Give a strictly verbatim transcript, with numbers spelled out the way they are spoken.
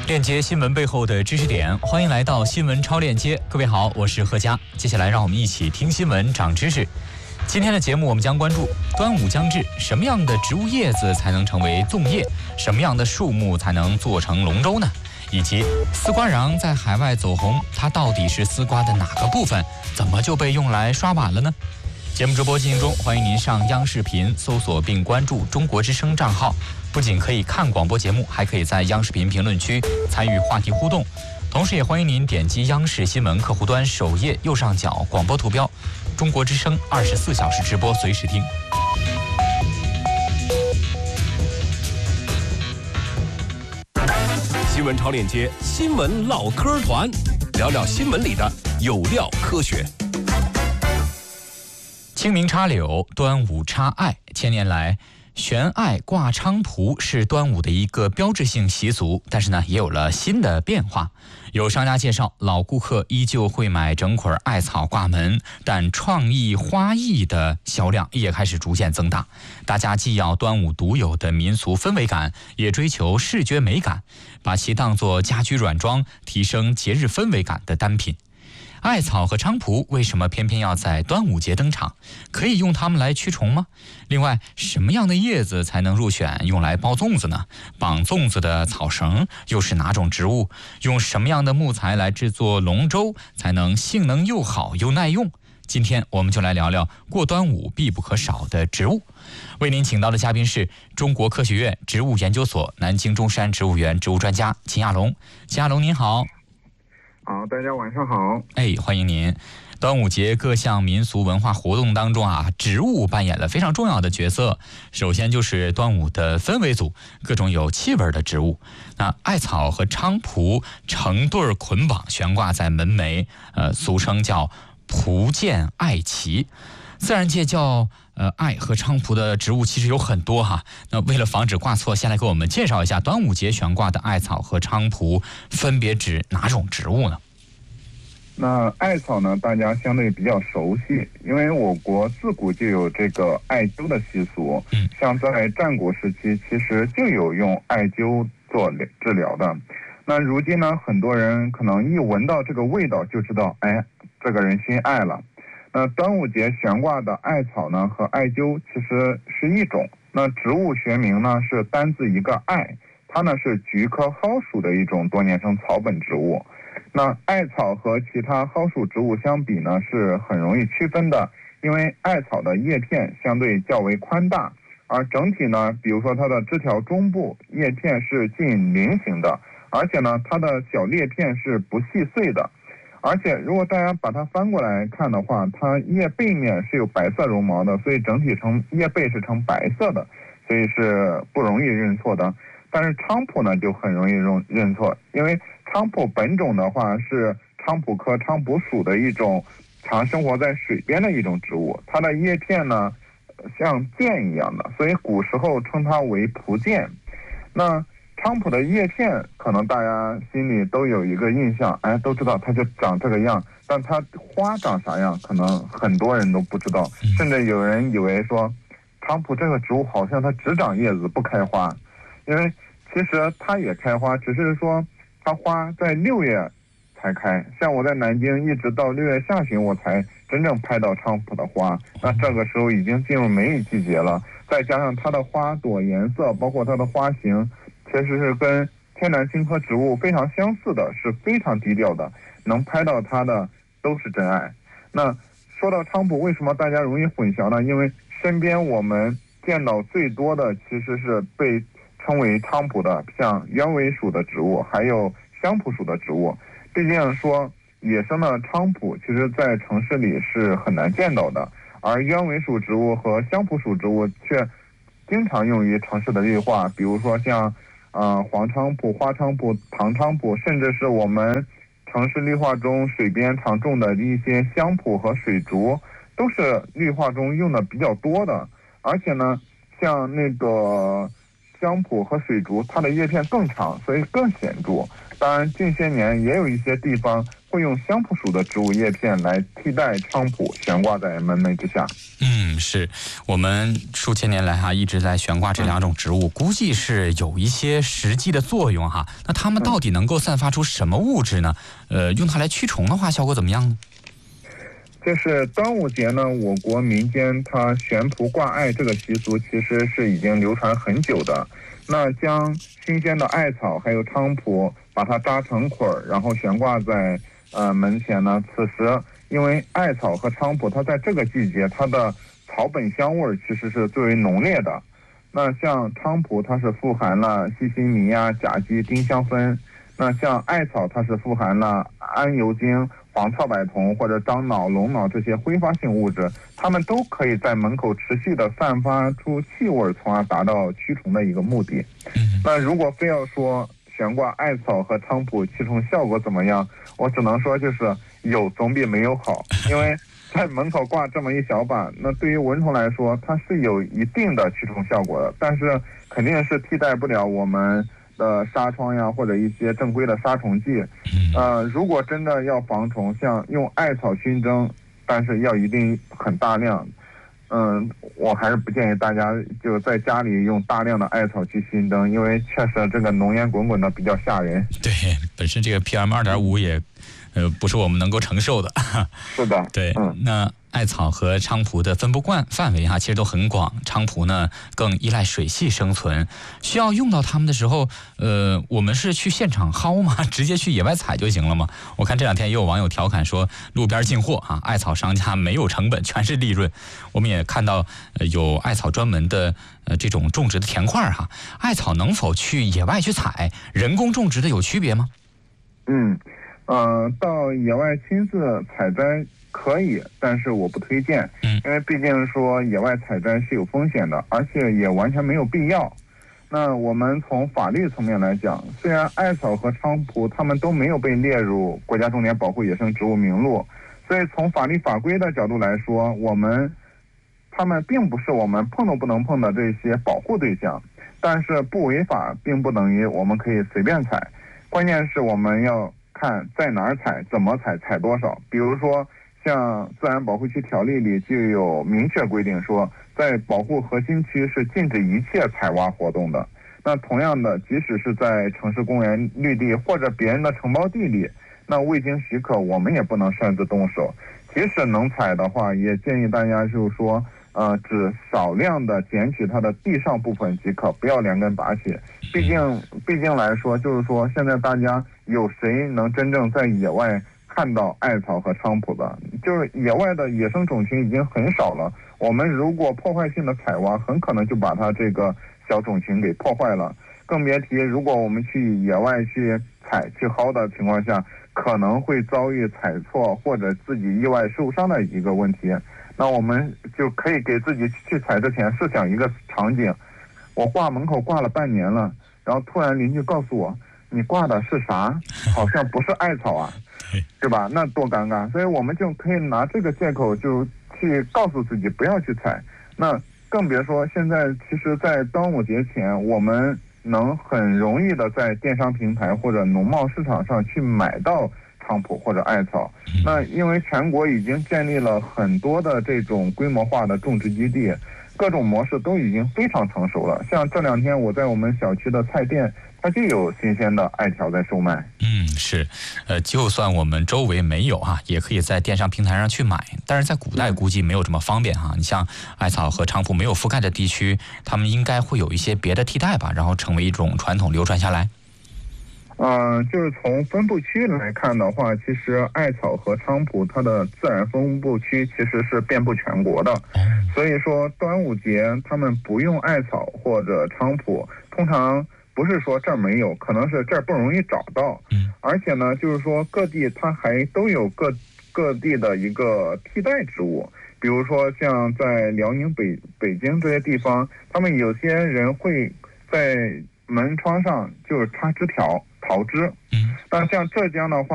链接新闻背后的知识点，欢迎来到新闻超链接。各位好，我是贺佳。接下来让我们一起听新闻长知识。今天的节目我们将关注端午将至，什么样的植物叶子才能成为粽叶？什么样的树木才能做成龙舟呢？以及丝瓜瓤在海外走红，它到底是丝瓜的哪个部分？怎么就被用来刷碗了呢？节目直播进行中，欢迎您上央视频搜索并关注中国之声账号，不仅可以看广播节目，还可以在央视频评论区参与话题互动。同时也欢迎您点击央视新闻客户端首页右上角广播图标，中国之声二十四小时直播，随时听。 新闻超链接，新闻唠嗑团，聊聊新闻里的有料科学。 清明插柳，端午插艾。千年来，悬艾挂菖蒲是端午的一个标志性习俗，但是呢，也有了新的变化。有商家介绍，老顾客依旧会买整捆艾草挂门，但创意花艺的销量也开始逐渐增大。大家既要端午独有的民俗氛围感，也追求视觉美感，把其当作家居软装，提升节日氛围感的单品。艾草和菖蒲为什么偏偏要在端午节登场？可以用它们来驱虫吗？另外，什么样的叶子才能入选用来包粽子呢？绑粽子的草绳又是哪种植物？用什么样的木材来制作龙舟才能性能又好又耐用？今天我们就来聊聊过端午必不可少的植物。为您请到的嘉宾是中国科学院植物研究所南京中山植物园植物专家秦亚龙。秦亚龙您好。 好，大家晚上好。 哎，欢迎您。端午节各项民俗文化活动当中啊，植物扮演了非常重要的角色。首先就是端午的氛围组，各种有气味的植物。那艾草和菖蒲成对捆绑悬挂在门楣，呃，俗称叫蒲剑艾旗。自然界叫呃艾和菖蒲的植物其实有很多哈。那为了防止挂错，先来给我们介绍一下端午节悬挂的艾草和菖蒲分别指哪种植物呢？ 那艾草呢，大家相对比较熟悉，因为我国自古就有这个艾灸的习俗。嗯，像在战国时期，其实就有用艾灸做治疗的。那如今呢，很多人可能一闻到这个味道就知道，哎，这个人心艾了。那端午节悬挂的艾草呢和艾灸其实是一种，那植物学名呢是单字一个艾，它呢是菊科蒿属的一种多年生草本植物。那艾草和其他蒿属植物相比呢是很容易区分的，因为艾草的叶片相对较为宽大，而整体呢，比如说它的枝条中部叶片是近菱形的，而且呢它的小叶片是不细碎的。而且如果大家把它翻过来看的话，它叶背面是有白色绒毛的，所以整体呈叶背是呈白色的，所以是不容易认错的。但是菖蒲呢就很容易认认错，因为菖蒲本种的话是菖蒲科菖蒲属的一种常生活在水边的一种植物，它的叶片呢像剑一样的，所以古时候称它为蒲剑。那菖蒲的叶片可能大家心里都有一个印象，哎，都知道它就长这个样，但它花长啥样可能很多人都不知道，甚至有人以为说菖蒲这个植物好像它只长叶子不开花，因为其实它也开花，只是说它花在六月才开，像我在南京一直到六月下旬我才真正拍到菖蒲的花，那这个时候已经进入梅雨季节了，再加上它的花朵颜色包括它的花型其实是跟天南星科植物非常相似的，是非常低调的，能拍到它的都是真爱。那说到菖蒲，为什么大家容易混淆呢？因为身边我们见到最多的其实是被称为菖蒲的，像鸢尾属的植物，还有香蒲属的植物。毕竟说野生的菖蒲，其实在城市里是很难见到的，而鸢尾属植物和香蒲属植物却经常用于城市的绿化，比如说像呃，黄菖蒲、花菖蒲、唐菖蒲，甚至是我们城市绿化中水边常种的一些香蒲和水竹，都是绿化中用的比较多的。而且呢，像那个香蒲和水竹，它的叶片更长，所以更显著。当然，近些年也有一些地方会用香蒲属的植物叶片来替代菖蒲，悬挂在门楣之下。 嗯，是我们数千年来哈一直在悬挂这两种植物，估计是有一些实际的作用哈。那它们到底能够散发出什么物质呢？呃，用它来驱虫的话，效果怎么样呢？ 就是端午节呢，我国民间它悬蒲挂艾这个习俗其实是已经流传很久的。那将新鲜的艾草还有菖蒲，把它扎成捆儿，然后悬挂在呃门前呢。此时，因为艾草和菖蒲，它在这个季节它的草本香味其实是最为浓烈的。那像菖蒲，它是富含了西辛醚啊、甲基、丁香酚；那像艾草，它是富含了桉油精、黄草柏酮或者樟脑、龙脑这些挥发性物质，它们都可以在门口持续的散发出气味，从而达到驱虫的一个目的。那如果非要说悬挂艾草和菖蒲驱虫效果怎么样，我只能说就是有总比没有好，因为在门口挂这么一小把，那对于蚊虫来说它是有一定的驱虫效果的，但是肯定是替代不了我们的纱窗呀，或者一些正规的杀虫剂。呃，如果真的要防虫，像用艾草熏蒸，但是要一定很大量。嗯，我还是不建议大家就在家里用大量的艾草去熏蒸，因为确实这个浓烟滚滚的比较吓人。 对，本身这个 P M 二点五 也呃不是我们能够承受的。 是的， 对， 嗯， 那艾草和菖蒲的分布惯范围哈，其实都很广。菖蒲呢更依赖水系生存，需要用到它们的时候，呃，我们是去现场薅吗？直接去野外采就行了吗？我看这两天也有网友调侃说，路边进货啊，艾草商家没有成本，全是利润。我们也看到，呃，有艾草专门的呃这种种植的田块哈。艾草能否去野外去采？人工种植的有区别吗？ 嗯，呃，到野外亲自采摘可以，但是我不推荐， 嗯， 因为毕竟说野外采摘是有风险的，而且也完全没有必要。那我们从法律层面来讲，虽然艾草和菖蒲它们都没有被列入国家重点保护野生植物名录，所以从法律法规的角度来说，我们它们并不是我们碰都不能碰的这些保护对象。但是不违法并不等于我们可以随便采，关键是我们要看在哪儿采、怎么采、采多少。比如说像自然保护区条例里就有明确规定说，在保护核心区是禁止一切采挖活动的。那同样的，即使是在城市公园绿地或者别人的承包地里，那未经许可我们也不能擅自动手。即使能采的话，也建议大家就是说呃，只少量的捡取它的地上部分即可，不要连根拔起。毕竟毕竟来说，就是说现在大家有谁能真正在野外看到艾草和菖蒲的？就是野外的野生种群已经很少了，我们如果破坏性的采挖，很可能就把它这个小种群给破坏了。更别提如果我们去野外去采去薅的情况下，可能会遭遇采错或者自己意外受伤的一个问题。那我们就可以给自己去采之前设想一个场景，我挂门口挂了半年了，然后突然邻居告诉我，你挂的是啥？好像不是艾草啊，是吧？那多尴尬。所以我们就可以拿这个借口就去告诉自己不要去采。那更别说现在其实在端午节前，我们能很容易的在电商平台或者农贸市场上去买到菖蒲或者艾草。那因为全国已经建立了很多的这种规模化的种植基地，各种模式都已经非常成熟了。像这两天我在我们小区的菜店，它就有新鲜的艾条在售卖。 嗯，是，呃，就算我们周围没有哈，也可以在电商平台上去买。但是在古代估计没有这么方便哈。你像艾草和菖蒲没有覆盖的地区，他们应该会有一些别的替代吧，然后成为一种传统流传下来。 嗯、呃，就是从分布区来看的话，其实艾草和菖蒲它的自然分布区其实是遍布全国的，所以说端午节他们不用艾草或者菖蒲，通常不是说这儿没有，可能是这儿不容易找到。而且呢，就是说各地它还都有各各地的一个替代植物，比如说像在辽宁北北京这些地方，他们有些人会在门窗上就是插枝条、桃枝。但像浙江的话。